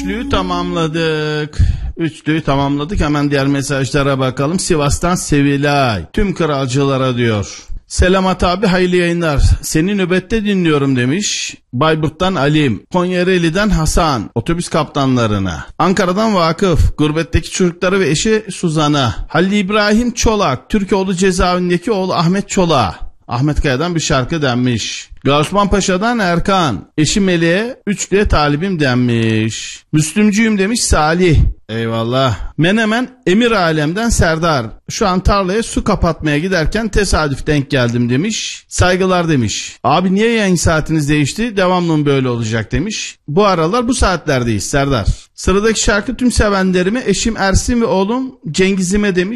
Üçlüyü tamamladık. Üçlüyü tamamladık. Hemen diğer mesajlara bakalım. Sivas'tan Sevilay. Tüm kralcılara diyor. Selamat abi, hayırlı yayınlar. Seni nöbette dinliyorum demiş. Bayburt'tan Alim. Konyareli'den Hasan. Otobüs kaptanlarına. Ankara'dan Vakıf. Gurbetteki çocukları ve eşi Suzan'a. Halil İbrahim Çolak. Türkoğlu cezaevindeki oğlu Ahmet Çolak'a. Ahmet Kaya'dan bir şarkı denmiş. Osman Paşa'dan Erkan. Eşi Melek'e üçlüye talibim denmiş. Müslümcüyüm demiş Salih. Eyvallah. Menemen Emir Alem'den Serdar. Şu an tarlaya su kapatmaya giderken tesadüf denk geldim demiş. Saygılar demiş. Abi niye yayın saatiniz değişti? Devamlı mı böyle olacak demiş. Bu aralar bu saatlerdeyiz Serdar. Sıradaki şarkı tüm sevenlerime, eşim Ersin ve oğlum Cengiz'ime demiş.